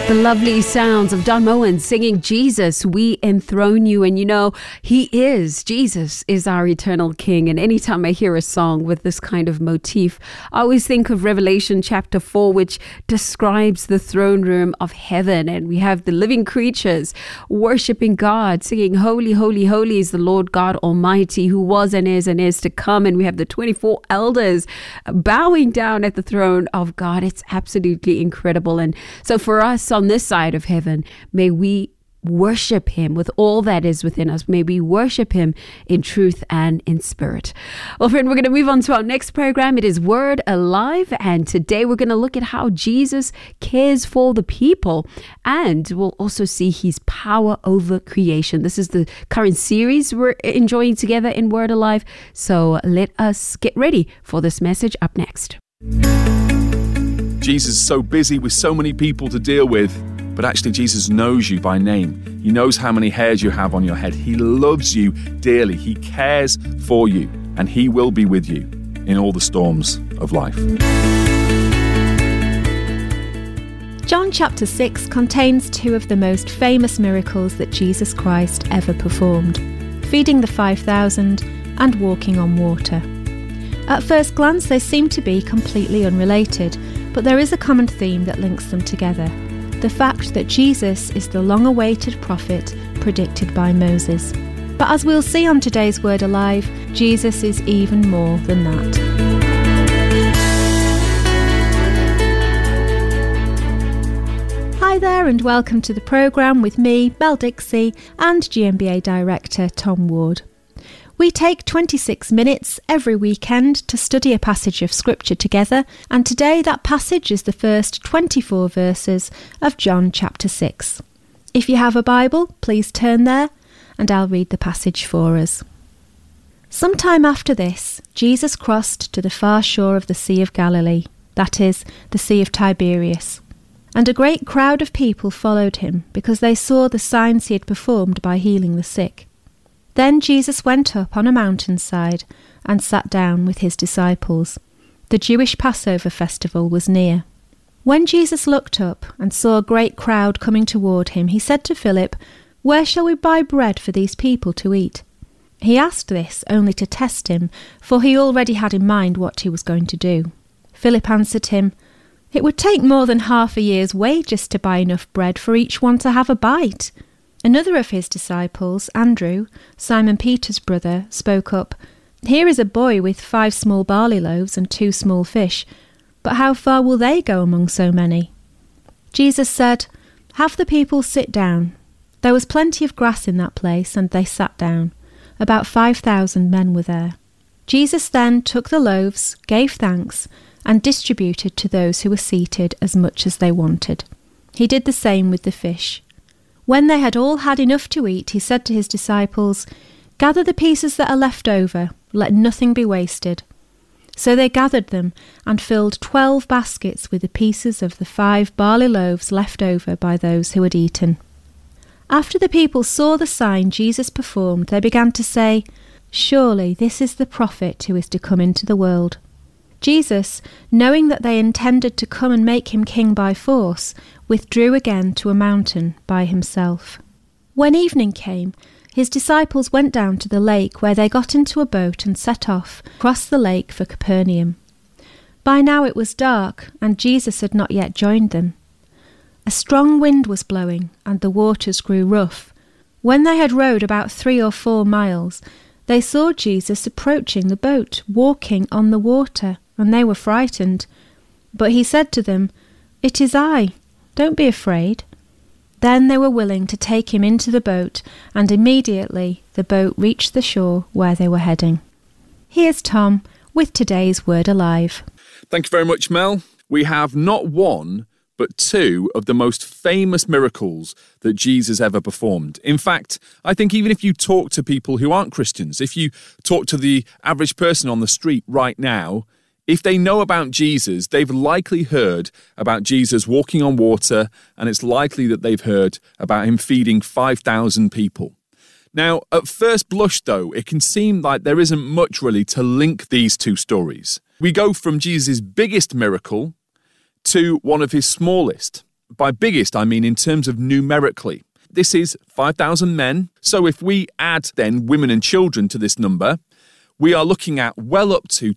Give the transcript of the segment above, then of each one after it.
The lovely sounds of Don Moen singing Jesus, we enthrone you. And you know, Jesus is our eternal King. And anytime I hear a song with this kind of motif, I always think of Revelation chapter 4, which describes the throne room of heaven. And we have the living creatures worshiping God, singing, Holy, holy, holy is the Lord God Almighty, who was and is to come. And we have the 24 elders bowing down at the throne of God. It's absolutely incredible. And so for us on this side of heaven, may we worship him with all that is within us. May we worship him in truth and in spirit. Well, friend, we're going to move on to our next program. It is Word Alive. And today we're going to look at how Jesus cares for the people. And we'll also see his power over creation. This is the current series we're enjoying together in Word Alive. So let us get ready for this message up next. Jesus is so busy with so many people to deal with, but actually Jesus knows you by name. He knows how many hairs you have on your head. He loves you dearly. He cares for you, and he will be with you in all the storms of life. John chapter 6 contains two of the most famous miracles that Jesus Christ ever performed: feeding the 5,000 and walking on water. At first glance, they seem to be completely unrelated, but there is a common theme that links them together: the fact that Jesus is the long-awaited prophet predicted by Moses. But as we'll see on today's Word Alive, Jesus is even more than that. Hi there and welcome to the programme with me, Mel Dixie, and GMBA Director Tom Ward. We take 26 minutes every weekend to study a passage of Scripture together, and today that passage is the first 24 verses of John chapter 6. If you have a Bible, please turn there, and I'll read the passage for us. Sometime after this, Jesus crossed to the far shore of the Sea of Galilee, that is, the Sea of Tiberias. And a great crowd of people followed him, because they saw the signs he had performed by healing the sick. Then Jesus went up on a mountainside and sat down with his disciples. The Jewish Passover festival was near. When Jesus looked up and saw a great crowd coming toward him, he said to Philip, "Where shall we buy bread for these people to eat?" He asked this only to test him, for he already had in mind what he was going to do. Philip answered him, "It would take more than half a year's wages to buy enough bread for each one to have a bite." Another of his disciples, Andrew, Simon Peter's brother, spoke up, "Here is a boy with 5 small barley loaves and 2 small fish, but how far will they go among so many?" Jesus said, "Have the people sit down." There was plenty of grass in that place, and they sat down. About 5,000 men were there. Jesus then took the loaves, gave thanks, and distributed to those who were seated as much as they wanted. He did the same with the fish. When they had all had enough to eat, he said to his disciples, "Gather the pieces that are left over, let nothing be wasted." So they gathered them and filled 12 baskets with the pieces of the 5 barley loaves left over by those who had eaten. After the people saw the sign Jesus performed, they began to say, "Surely this is the prophet who is to come into the world." Jesus, knowing that they intended to come and make him king by force, withdrew again to a mountain by himself. When evening came, his disciples went down to the lake, where they got into a boat and set off across the lake for Capernaum. By now it was dark, and Jesus had not yet joined them. A strong wind was blowing, and the waters grew rough. When they had rowed about 3 or 4 miles, they saw Jesus approaching the boat, walking on the water, and they were frightened. But he said to them, "It is I. Don't be afraid." Then they were willing to take him into the boat, and immediately the boat reached the shore where they were heading. Here's Tom with today's Word Alive. Thank you very much, Mel. We have not one, but 2 of the most famous miracles that Jesus ever performed. In fact, I think even if you talk to people who aren't Christians, if you talk to the average person on the street right now, if they know about Jesus, they've likely heard about Jesus walking on water, and it's likely that they've heard about him feeding 5,000 people. Now, at first blush, though, it can seem like there isn't much really to link these 2 stories. We go from Jesus' biggest miracle to one of his smallest. by biggest, I mean in terms of numerically. This is 5,000 men. So if we add then women and children to this number, we are looking at well up to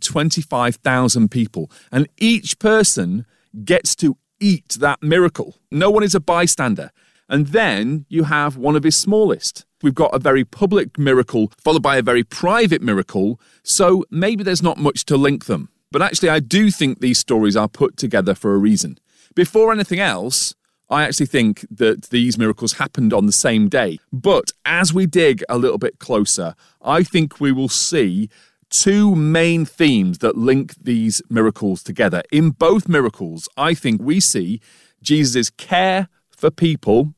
25,000 people. And each person gets to eat that miracle. No one is a bystander. And then you have one of his smallest. We've got a very public miracle followed by a very private miracle. So maybe there's not much to link them. But actually, I do think these stories are put together for a reason. Before anything else, I actually think that these miracles happened on the same day. But as we dig a little bit closer, I think we will see two main themes that link these miracles together. In both miracles, I think we see Jesus' care for people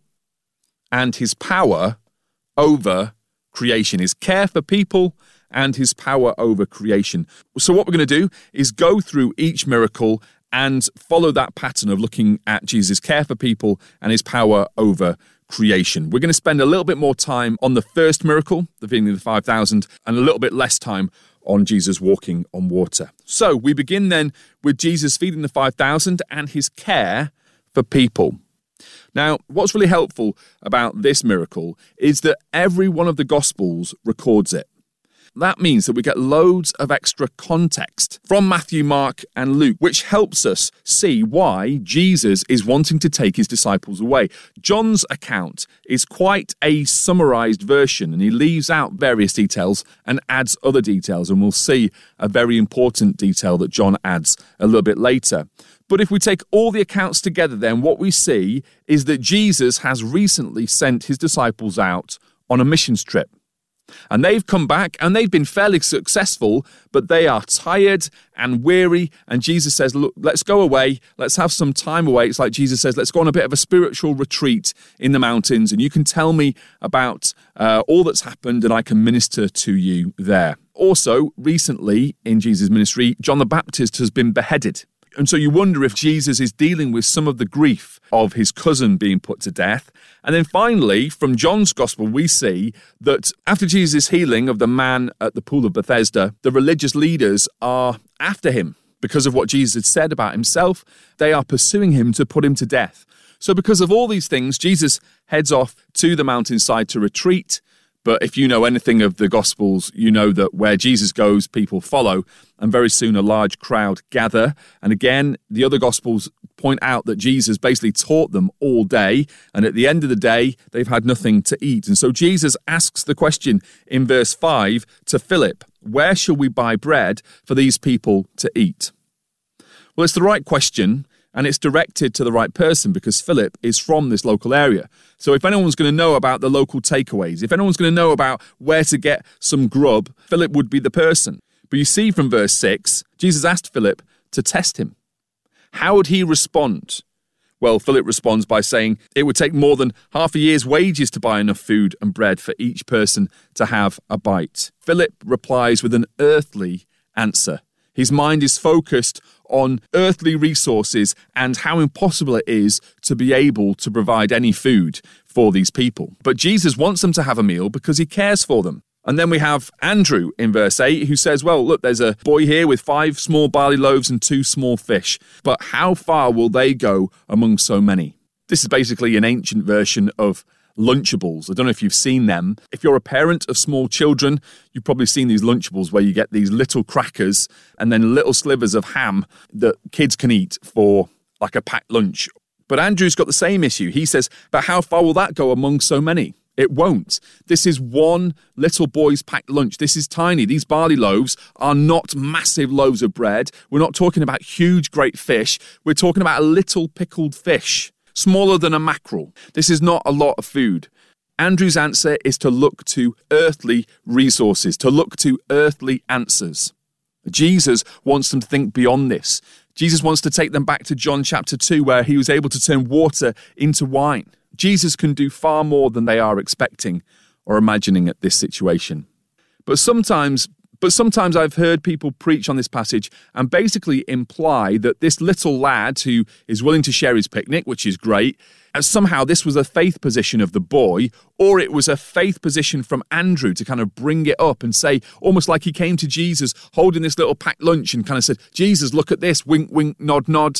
and his power over creation. His care for people and his power over creation. So what we're going to do is go through each miracle and follow that pattern of looking at Jesus' care for people and his power over creation. We're going to spend a little bit more time on the first miracle, the feeding of the 5,000, and a little bit less time on Jesus walking on water. So we begin then with Jesus feeding the 5,000 and his care for people. Now, what's really helpful about this miracle is that every one of the Gospels records it. That means that we get loads of extra context from Matthew, Mark, and Luke, which helps us see why Jesus is wanting to take his disciples away. John's account is quite a summarized version, and he leaves out various details and adds other details, and we'll see a very important detail that John adds a little bit later. But if we take all the accounts together, then what we see is that Jesus has recently sent his disciples out on a missions trip. And they've come back and they've been fairly successful, but they are tired and weary. And Jesus says, look, let's go away. Let's have some time away. It's like Jesus says, let's go on a bit of a spiritual retreat in the mountains. And you can tell me about all that's happened and I can minister to you there. Also, recently in Jesus' ministry, John the Baptist has been beheaded. And so you wonder if Jesus is dealing with some of the grief of his cousin being put to death. And then finally, from John's Gospel, we see that after Jesus' healing of the man at the pool of Bethesda, the religious leaders are after him because of what Jesus had said about himself. They are pursuing him to put him to death. So because of all these things, Jesus heads off to the mountainside to retreat. But if you know anything of the Gospels, you know that where Jesus goes, people follow, and very soon a large crowd gather. And again, the other Gospels point out that Jesus basically taught them all day, and at the end of the day, they've had nothing to eat. And so Jesus asks the question in verse 5 to Philip, where shall we buy bread for these people to eat? Well, it's the right question, and it's directed to the right person because Philip is from this local area. So if anyone's going to know about the local takeaways, if anyone's going to know about where to get some grub, Philip would be the person. But you see from verse 6, Jesus asked Philip to test him. How would he respond? Well, Philip responds by saying it would take more than half a year's wages to buy enough food and bread for each person to have a bite. Philip replies with an earthly answer. His mind is focused on earthly resources and how impossible it is to be able to provide any food for these people. But Jesus wants them to have a meal because he cares for them. And then we have Andrew in verse 8 who says, well, look, there's a boy here with 5 small barley loaves and 2 small fish. But how far will they go among so many? This is basically an ancient version of Lunchables. I don't know if you've seen them. If you're a parent of small children, you've probably seen these Lunchables where you get these little crackers and then little slivers of ham that kids can eat for like a packed lunch. But Andrew's got the same issue. He says, but how far will that go among so many? It won't. This is one little boy's packed lunch. This is tiny. These barley loaves are not massive loaves of bread. We're not talking about huge, great fish. We're talking about a little pickled fish. Smaller than a mackerel. This is not a lot of food. Andrew's answer is to look to earthly resources, to look to earthly answers. Jesus wants them to think beyond this. Jesus wants to take them back to John chapter 2, where he was able to turn water into wine. Jesus can do far more than they are expecting or imagining at this situation. But sometimes I've heard people preach on this passage and basically imply that this little lad who is willing to share his picnic, which is great, and somehow this was a faith position of the boy, or it was a faith position from Andrew to kind of bring it up and say, almost like he came to Jesus holding this little packed lunch and kind of said, Jesus, look at this, wink, wink, nod, nod.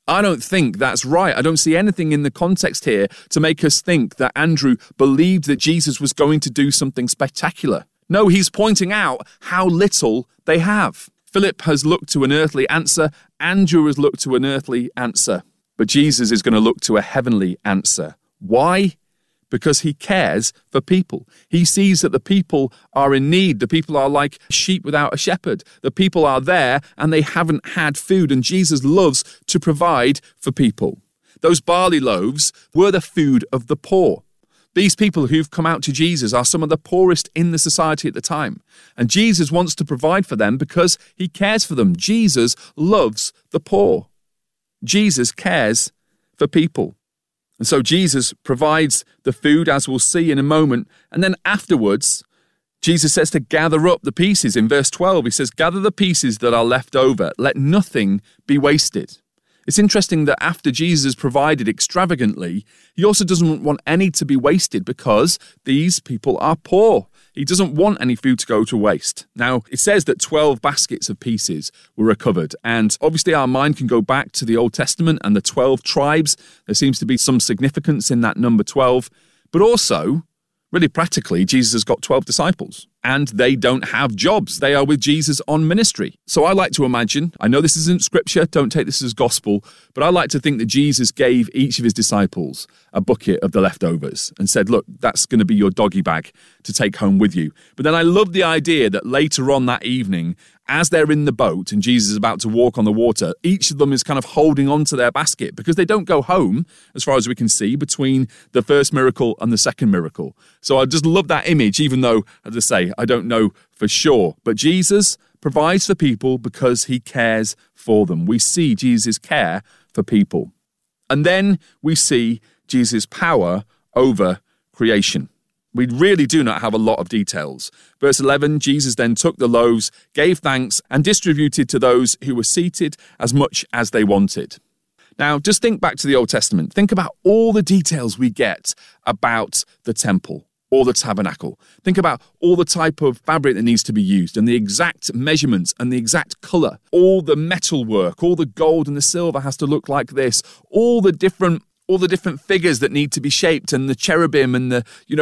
I don't think that's right. I don't see anything in the context here to make us think that Andrew believed that Jesus was going to do something spectacular. No, he's pointing out how little they have. Philip has looked to an earthly answer. Andrew has looked to an earthly answer. But Jesus is going to look to a heavenly answer. Why? Because he cares for people. He sees that the people are in need. The people are like sheep without a shepherd. The people are there and they haven't had food, and Jesus loves to provide for people. Those barley loaves were the food of the poor. These people who've come out to Jesus are some of the poorest in the society at the time. And Jesus wants to provide for them because he cares for them. Jesus loves the poor. Jesus cares for people. And so Jesus provides the food, as we'll see in a moment. And then afterwards, Jesus says to gather up the pieces. In verse 12, he says, gather the pieces that are left over. Let nothing be wasted. It's interesting that after Jesus has provided extravagantly, he also doesn't want any to be wasted because these people are poor. He doesn't want any food to go to waste. Now, it says that 12 baskets of pieces were recovered. And obviously our mind can go back to the Old Testament and the 12 tribes. There seems to be some significance in that number 12. But also, really practically, Jesus has got 12 disciples. And they don't have jobs. They are with Jesus on ministry. So I like to imagine, I know this isn't scripture, don't take this as gospel, but I like to think that Jesus gave each of his disciples a bucket of the leftovers and said, look, that's going to be your doggy bag to take home with you. But then I love the idea that later on that evening, as they're in the boat and Jesus is about to walk on the water, each of them is kind of holding on to their basket because they don't go home, as far as we can see, between the first miracle and the second miracle. So I just love that image, even though, as I say, I don't know for sure. But Jesus provides for people because he cares for them. We see Jesus' care for people. And then we see Jesus' power over creation. We really do not have a lot of details. Verse 11, Jesus then took the loaves, gave thanks, and distributed to those who were seated as much as they wanted. Now, just think back to the Old Testament. Think about all the details we get about the temple or the tabernacle. Think about all the type of fabric that needs to be used and the exact measurements and the exact colour. All the metal work, all the gold and the silver has to look like this. All the different figures that need to be shaped and the cherubim and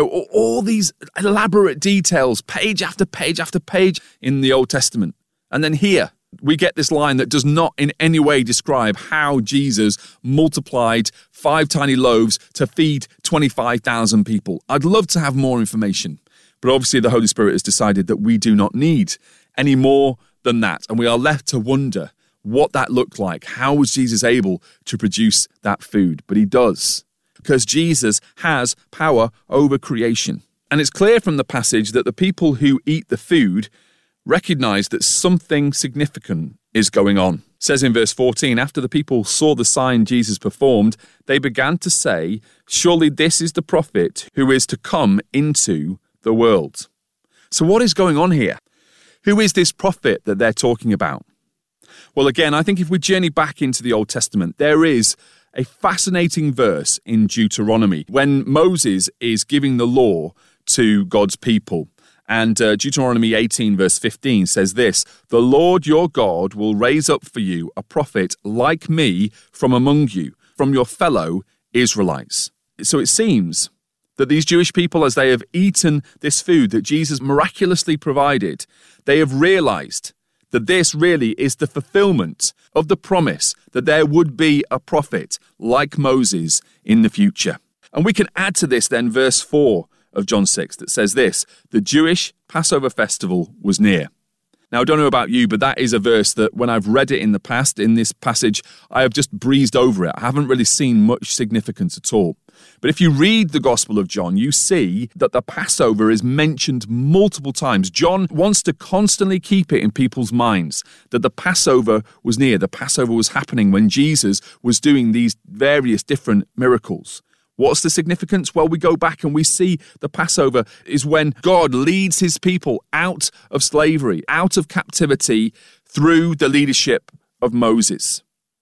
all these elaborate details, page after page after page in the Old Testament. And then here, we get this line that does not in any way describe how Jesus multiplied 5 tiny loaves to feed 25,000 people. I'd love to have more information, but obviously the Holy Spirit has decided that we do not need any more than that. And we are left to wonder what that looked like. How was Jesus able to produce that food? But he does, because Jesus has power over creation. And it's clear from the passage that the people who eat the food recognize that something significant is going on. It says in verse 14, after the people saw the sign Jesus performed, they began to say, surely this is the prophet who is to come into the world. So what is going on here? Who is this prophet that they're talking about? Well, again, I think if we journey back into the Old Testament, there is a fascinating verse in Deuteronomy when Moses is giving the law to God's people. And Deuteronomy 18 verse 15 says this, the Lord your God will raise up for you a prophet like me from among you, from your fellow Israelites. So it seems that these Jewish people, as they have eaten this food that Jesus miraculously provided, they have realized that this really is the fulfillment of the promise that there would be a prophet like Moses in the future. And we can add to this then verse 4 of John 6 that says this, the Jewish Passover festival was near. Now, I don't know about you, but that is a verse that when I've read it in the past, in this passage, I have just breezed over it. I haven't really seen much significance at all. But if you read the Gospel of John, you see that the Passover is mentioned multiple times. John wants to constantly keep it in people's minds that the Passover was near. The Passover was happening when Jesus was doing these various different miracles. What's the significance? Well, we go back and we see the Passover is when God leads his people out of slavery, out of captivity through the leadership of Moses.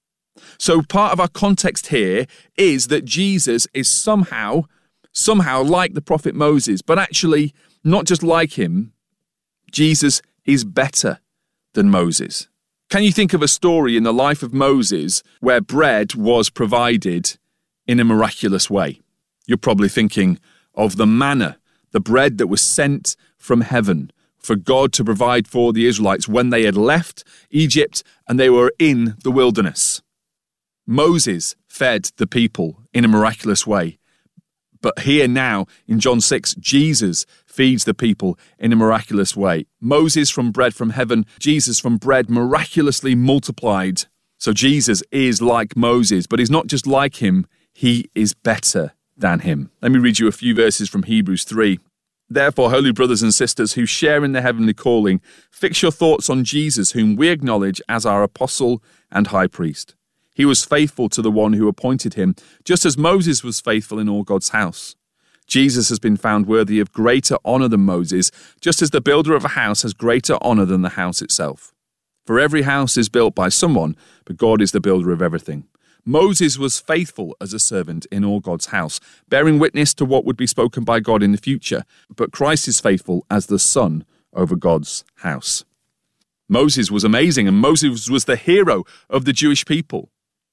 So part of our context here is that Jesus is somehow like the prophet Moses, but actually not just like him. Jesus is better than Moses. Can you think of a story in the life of Moses where bread was provided in a miraculous way? You're probably thinking of the manna, the bread that was sent from heaven for God to provide for the Israelites when they had left Egypt and they were in the wilderness. Moses fed the people in a miraculous way. But here now, in John 6, Jesus feeds the people in a miraculous way. Moses from bread from heaven, Jesus from bread miraculously multiplied. So Jesus is like Moses, but he's not just like him, he is better than him. Let me read you a few verses from Hebrews 3. Therefore, holy brothers and sisters who share in the heavenly calling, fix your thoughts on Jesus, whom we acknowledge as our apostle and high priest. He was faithful to the one who appointed him, just as Moses was faithful in all God's house. Jesus has been found worthy of greater honor than Moses, just as the builder of a house has greater honor than the house itself. For every house is built by someone, but God is the builder of everything. Moses was faithful as a servant in all God's house, bearing witness to what would be spoken by God in the future, but Christ is faithful as the son over God's house. Moses was amazing, and Moses was the hero of the Jewish people.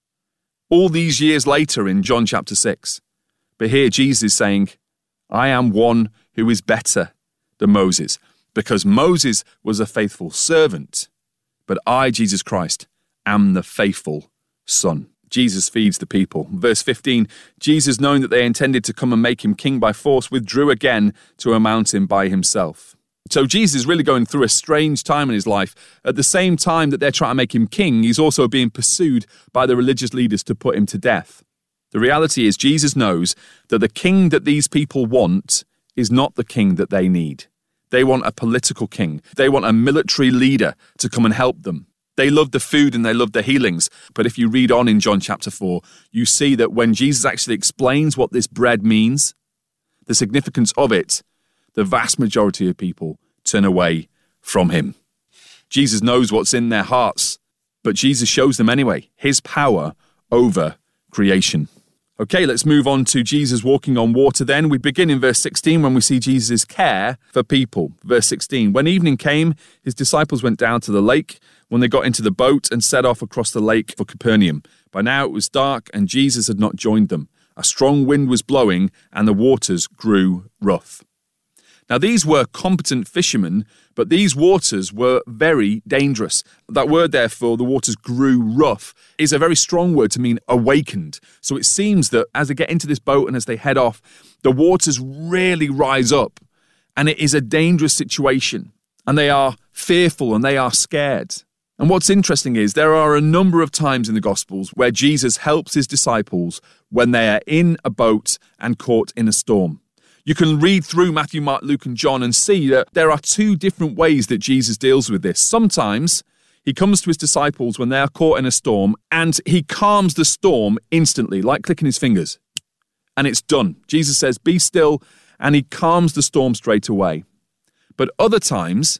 All these years later in John chapter 6. But here Jesus is saying, I am one who is better than Moses, because Moses was a faithful servant, but I, Jesus Christ, am the faithful son. Jesus feeds the people. Verse 15, Jesus, knowing that they intended to come and make him king by force, withdrew again to a mountain by himself. So Jesus is really going through a strange time in his life. At the same time that they're trying to make him king, he's also being pursued by the religious leaders to put him to death. The reality is Jesus knows that the king that these people want is not the king that they need. They want a political king. They want a military leader to come and help them. They love the food and they love the healings. But if you read on in John chapter 4, you see that when Jesus actually explains what this bread means, the significance of it, the vast majority of people turn away from him. Jesus knows what's in their hearts, but Jesus shows them anyway, his power over creation. Okay, let's move on to Jesus walking on water then. We begin in verse 16 when we see Jesus' care for people. Verse 16, when evening came, his disciples went down to the lake. When they got into the boat and set off across the lake for Capernaum. By now it was dark and Jesus had not joined them. A strong wind was blowing and the waters grew rough. Now these were competent fishermen, but these waters were very dangerous. That word there for the waters grew rough is a very strong word to mean awakened. So it seems that as they get into this boat and as they head off, the waters really rise up and it is a dangerous situation and they are fearful and they are scared. And what's interesting is there are a number of times in the Gospels where Jesus helps his disciples when they are in a boat and caught in a storm. You can read through Matthew, Mark, Luke, and John and see that there are two different ways that Jesus deals with this. Sometimes he comes to his disciples when they are caught in a storm and he calms the storm instantly, like clicking his fingers. And it's done. Jesus says, be still, and he calms the storm straight away. But other times,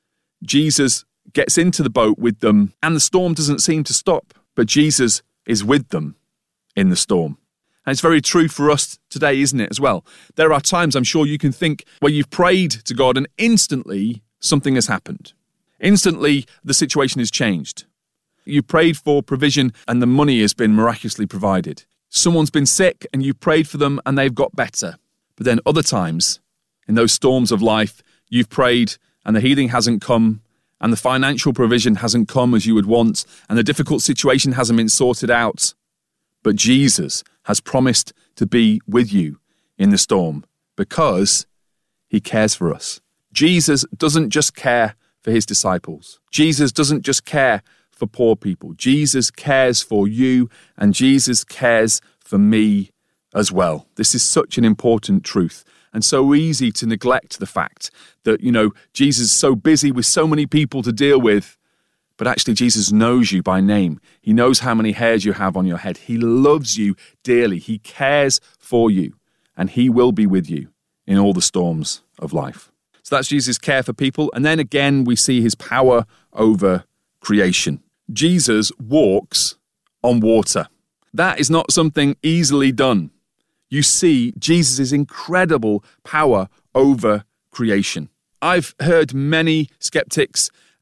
Jesus gets into the boat with them and the storm doesn't seem to stop, but Jesus is with them in the storm. And it's very true for us today, isn't it, as well? There are times, I'm sure you can think, where you've prayed to God and instantly something has happened. Instantly, the situation has changed. You prayed for provision and the money has been miraculously provided. Someone's been sick and you prayed for them and they've got better. But then other times, in those storms of life, you've prayed and the healing hasn't come, and the financial provision hasn't come as you would want, and the difficult situation hasn't been sorted out. But Jesus has promised to be with you in the storm because he cares for us. Jesus doesn't just care for his disciples. Jesus doesn't just care for poor people. Jesus cares for you, and Jesus cares for me as well. This is such an important truth. And so easy to neglect the fact that, Jesus is so busy with so many people to deal with, but actually Jesus knows you by name. He knows how many hairs you have on your head. He loves you dearly. He cares for you, and he will be with you in all the storms of life. So that's Jesus' care for people. And then again, we see his power over creation. Jesus walks on water. That is not something easily done. You see Jesus' incredible power over creation. I've heard many skeptics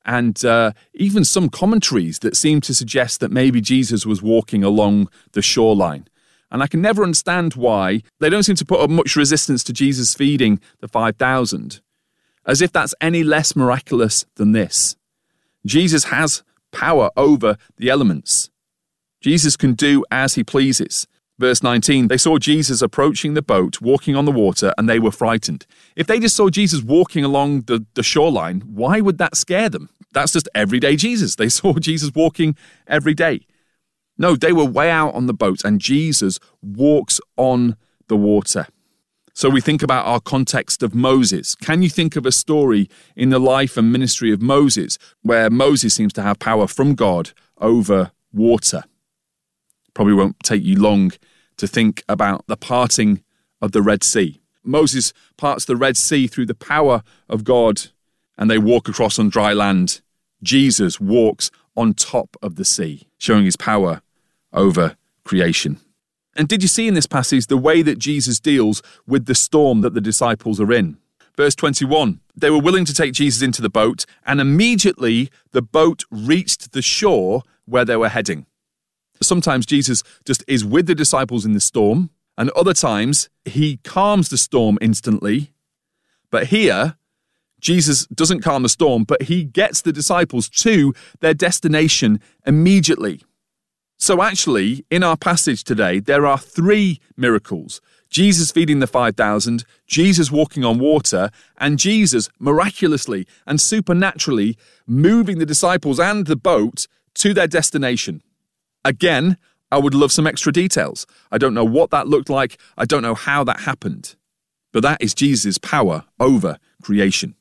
and even some commentaries that seem to suggest that maybe Jesus was walking along the shoreline. And I can never understand why they don't seem to put up much resistance to Jesus feeding the 5,000, as if that's any less miraculous than this. Jesus has power over the elements. Jesus can do as he pleases. Verse 19, they saw Jesus approaching the boat, walking on the water, and they were frightened. If they just saw Jesus walking along the shoreline, why would that scare them? That's just everyday Jesus. They saw Jesus walking every day. No, they were way out on the boat, and Jesus walks on the water. So we think about our context of Moses. Can you think of a story in the life and ministry of Moses where Moses seems to have power from God over water? Probably won't take you long to think about the parting of the Red Sea. Moses parts the Red Sea through the power of God, and they walk across on dry land. Jesus walks on top of the sea, showing his power over creation. And did you see in this passage the way that Jesus deals with the storm that the disciples are in? Verse 21, they were willing to take Jesus into the boat, and immediately the boat reached the shore where they were heading. Sometimes Jesus just is with the disciples in the storm, and other times he calms the storm instantly. But here, Jesus doesn't calm the storm, but he gets the disciples to their destination immediately. So actually, in our passage today, there are 3 miracles. Jesus feeding the 5,000, Jesus walking on water, and Jesus miraculously and supernaturally moving the disciples and the boat to their destination. Again, I would love some extra details. I don't know what that looked like. I don't know how that happened. But that is Jesus' power over creation.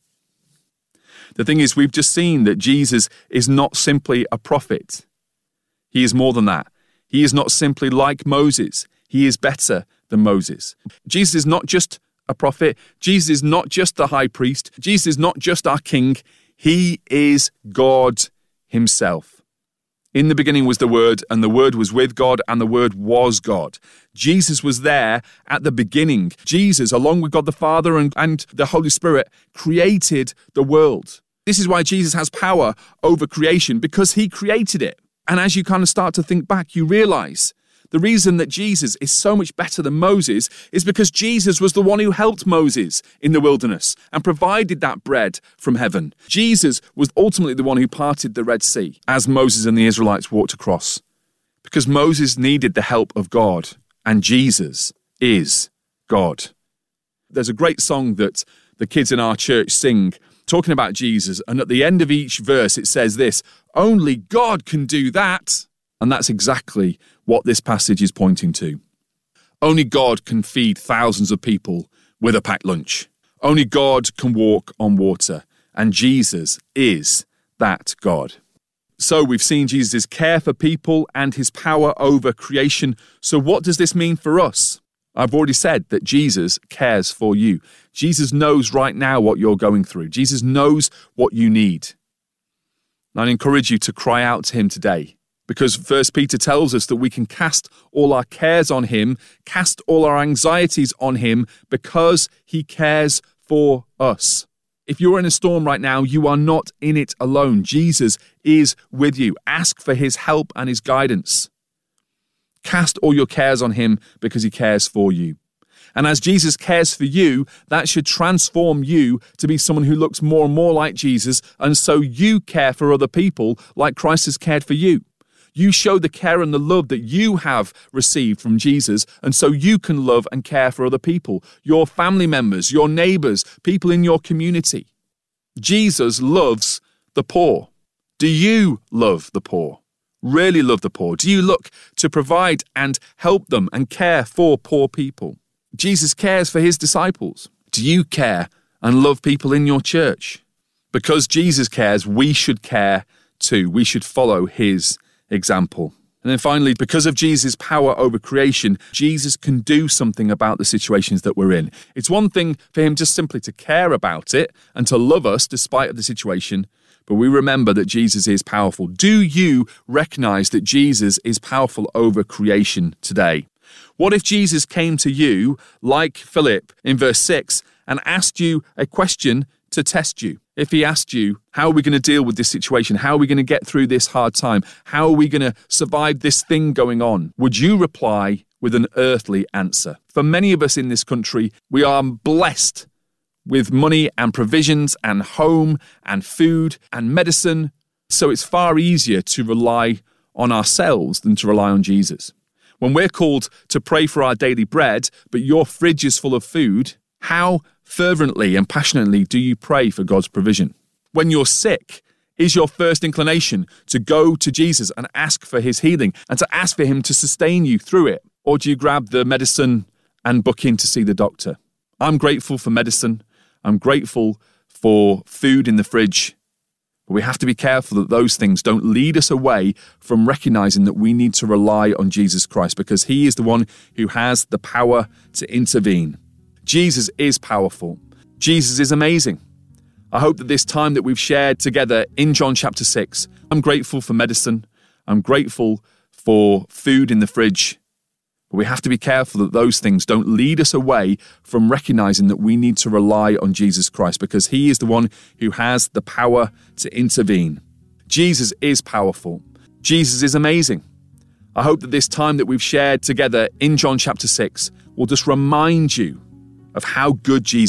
The thing is, we've just seen that Jesus is not simply a prophet. He is more than that. He is not simply like Moses. He is better than Moses. Jesus is not just a prophet. Jesus is not just the high priest. Jesus is not just our king. He is God himself. In the beginning was the Word, and the Word was with God, and the Word was God. Jesus was there at the beginning. Jesus, along with God the Father and the Holy Spirit, created the world. This is why Jesus has power over creation, because he created it. And as you kind of start to think back, you realize the reason that Jesus is so much better than Moses is because Jesus was the one who helped Moses in the wilderness and provided that bread from heaven. Jesus was ultimately the one who parted the Red Sea as Moses and the Israelites walked across. Because Moses needed the help of God, and Jesus is God. There's a great song that the kids in our church sing talking about Jesus, and at the end of each verse it says this: only God can do that. And that's exactly what this passage is pointing to. Only God can feed thousands of people with a packed lunch. Only God can walk on water, and Jesus is that God. So we've seen Jesus' care for people and his power over creation. So what does this mean for us? I've already said that Jesus cares for you. Jesus knows right now what you're going through. Jesus knows what you need. And I encourage you to cry out to him today, because 1 Peter tells us that we can cast all our cares on him, cast all our anxieties on him, because he cares for us. If you're in a storm right now, you are not in it alone. Jesus is with you. Ask for his help and his guidance. Cast all your cares on him because he cares for you. And as Jesus cares for you, that should transform you to be someone who looks more and more like Jesus, and so you care for other people like Christ has cared for you. You show the care and the love that you have received from Jesus, and so you can love and care for other people, your family members, your neighbours, people in your community. Jesus loves the poor. Do you love the poor? Really love the poor? Do you look to provide and help them and care for poor people? Jesus cares for his disciples. Do you care and love people in your church? Because Jesus cares, we should care too. We should follow his example. And then finally, because of Jesus' power over creation, Jesus can do something about the situations that we're in. It's one thing for him just simply to care about it and to love us despite of the situation, but we remember that Jesus is powerful. Do you recognize that Jesus is powerful over creation today? What if Jesus came to you, like Philip in verse 6, and asked you a question to test you? If he asked you, how are we going to deal with this situation? How are we going to get through this hard time? How are we going to survive this thing going on? Would you reply with an earthly answer? For many of us in this country, we are blessed with money and provisions and home and food and medicine. So it's far easier to rely on ourselves than to rely on Jesus. When we're called to pray for our daily bread, but your fridge is full of food, how fervently and passionately do you pray for God's provision? When you're sick, is your first inclination to go to Jesus and ask for his healing and to ask for him to sustain you through it? Or do you grab the medicine and book in to see the doctor? I'm grateful for medicine. I'm grateful for food in the fridge. But we have to be careful that those things don't lead us away from recognizing that we need to rely on Jesus Christ, because he is the one who has the power to intervene. Jesus is powerful. Jesus is amazing. I hope that this time that we've shared together in John chapter 6, I'm grateful for medicine. I'm grateful for food in the fridge. But we have to be careful that those things don't lead us away from recognizing that we need to rely on Jesus Christ, because he is the one who has the power to intervene. Jesus is powerful. Jesus is amazing. I hope that this time that we've shared together in John chapter 6 will just remind you of how good Jesus is.